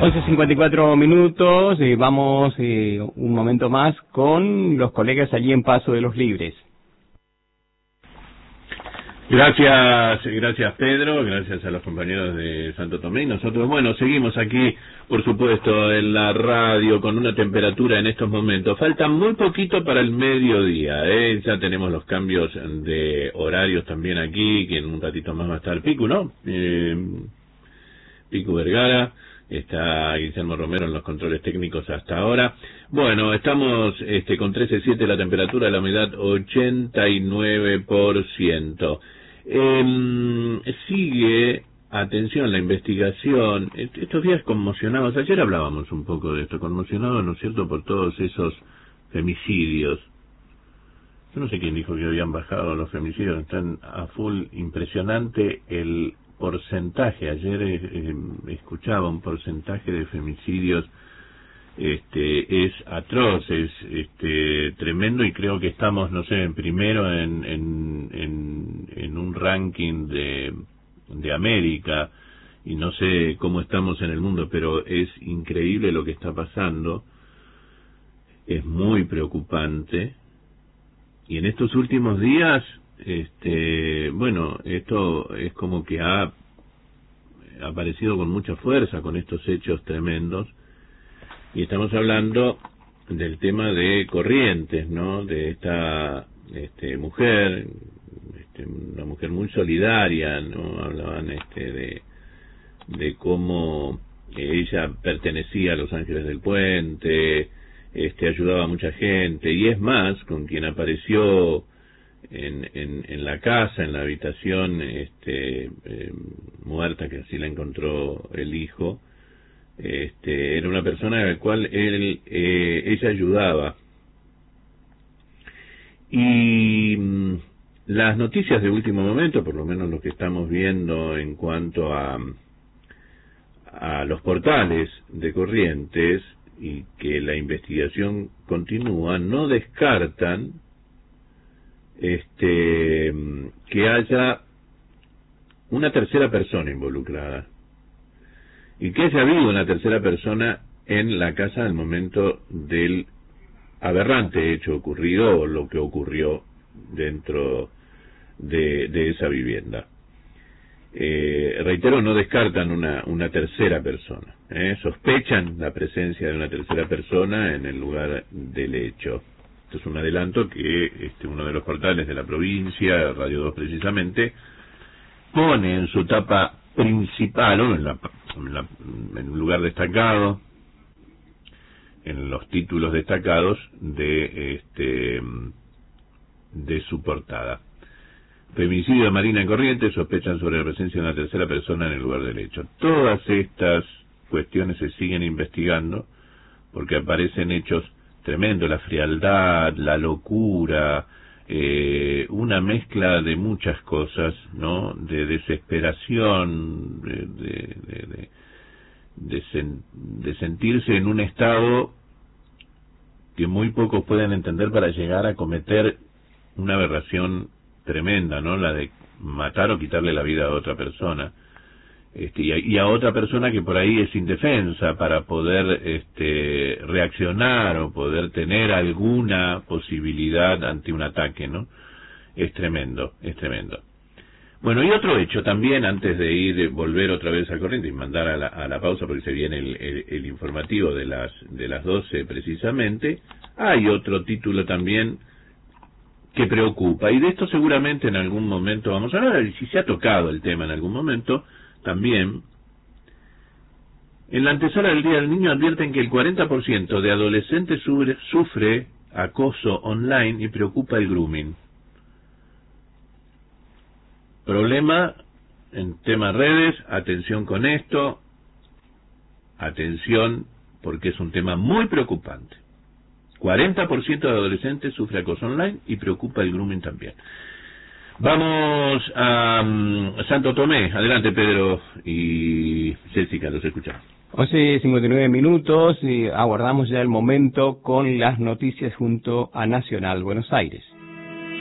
11:54 y vamos un momento más con los colegas allí en Paso de los Libres. Gracias Pedro, gracias a los compañeros de Santo Tomé. Y nosotros, bueno, seguimos aquí, por supuesto, en la radio con una temperatura en estos momentos. Falta muy poquito para el mediodía, ya tenemos los cambios de horarios también aquí, que en un ratito más va a estar Picu, ¿no? Picu Vergara. Está Guillermo Romero en los controles técnicos hasta ahora. Bueno, estamos con 13.7 la temperatura, la humedad 89%. Sigue, atención, la investigación. Estos días conmocionados, ayer hablábamos un poco de esto, conmocionados, ¿no es cierto?, por todos esos femicidios. Yo no sé quién dijo que habían bajado los femicidios, están a full, impresionante el porcentaje. Ayer escuchaba un porcentaje de femicidios es atroz, es tremendo, y creo que estamos, no sé, en primero en un ranking de América, y no sé cómo estamos en el mundo, pero es increíble lo que está pasando, es muy preocupante. Y en estos últimos días bueno, esto es como que ha aparecido con mucha fuerza con estos hechos tremendos, y estamos hablando del tema de Corrientes, ¿no? De esta mujer, una mujer muy solidaria, ¿no? Hablaban de cómo ella pertenecía a los Ángeles del Puente, ayudaba a mucha gente, y es más, con quien apareció en la casa, en la habitación, muerta, que así la encontró el hijo, era una persona a la cual ella ayudaba. Y las noticias de último momento, por lo menos lo que estamos viendo en cuanto a los portales de Corrientes, y que la investigación continúa, no descartan que haya una tercera persona involucrada, y que haya habido una tercera persona en la casa al momento del aberrante hecho ocurrido, o lo que ocurrió dentro de esa vivienda. Reitero, no descartan una tercera persona, sospechan la presencia de una tercera persona en el lugar del hecho. Esto es un adelanto que uno de los portales de la provincia, Radio 2 precisamente, pone en su tapa principal, o en un lugar destacado, en los títulos destacados de su portada. Femicidio de Marina en Corrientes, sospechan sobre la presencia de una tercera persona en el lugar del hecho. Todas estas cuestiones se siguen investigando, porque aparecen hechos tremendos, la frialdad, la locura, una mezcla de muchas cosas, ¿no? De desesperación, de sentirse en un estado que muy pocos pueden entender para llegar a cometer una aberración tremenda, ¿no? La de matar o quitarle la vida a otra persona, y a otra persona que por ahí es indefensa para poder reaccionar o poder tener alguna posibilidad ante un ataque, ¿no? Es tremendo, es tremendo. Bueno, y otro hecho también, antes de volver otra vez a Corrientes y mandar a la pausa, porque se viene el informativo de las 12 precisamente, hay otro título también que preocupa, y de esto seguramente en algún momento vamos a hablar, y si se ha tocado el tema en algún momento también. En la antesala del Día del Niño advierten que el 40% de adolescentes sufre acoso online y preocupa el grooming. Problema en tema redes, atención con esto, atención, porque es un tema muy preocupante. 40% de adolescentes sufre acoso online y preocupa el grooming también. Vamos a Santo Tomé. Adelante, Pedro y Jessica, los escuchamos. 11:59 y aguardamos ya el momento con las noticias junto a Nacional Buenos Aires.